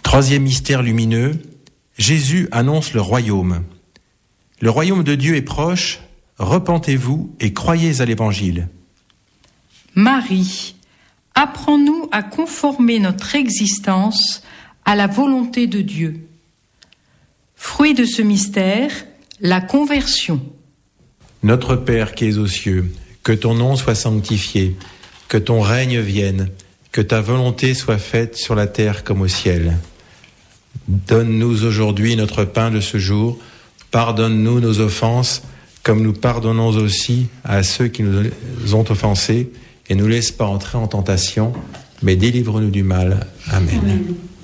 Troisième mystère lumineux, Jésus annonce le royaume. Le royaume de Dieu est proche, repentez-vous et croyez à l'Évangile. Marie, apprends-nous à conformer notre existence à la volonté de Dieu. Fruit de ce mystère, la conversion. Notre Père qui es aux cieux, que ton nom soit sanctifié, que ton règne vienne, que ta volonté soit faite sur la terre comme au ciel. Donne-nous aujourd'hui notre pain de ce jour. Pardonne-nous nos offenses, comme nous pardonnons aussi à ceux qui nous ont offensés. Et ne nous laisse pas entrer en tentation, mais délivre-nous du mal. Amen. Amen.